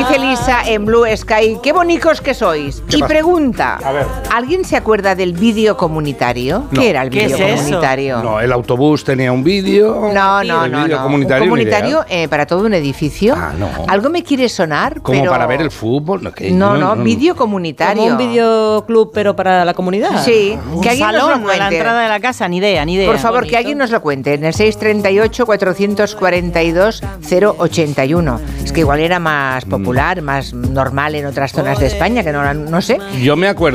dice Lisa en Blue Sky, qué bonicos que sois. Y pregunta, ¿alguien se acuerda del vídeo comunitario? No. ¿Qué era el vídeo ¿Qué es comunitario? No, el autobús tenía un vídeo. No. El vídeo comunitario. Un comunitario para todo un edificio. No. Algo me quiere sonar, Como pero... para ver el fútbol. No, vídeo comunitario. Como un videoclub, pero para la comunidad. Sí, Un que alguien nos salón lo a la cuente. entrada de la casa, ni idea. Por favor, Bonito. que alguien nos lo cuente. En el 638-442-081. Es que igual era más popular, más normal en otras zonas de España, que no sé. Yo me acuerdo.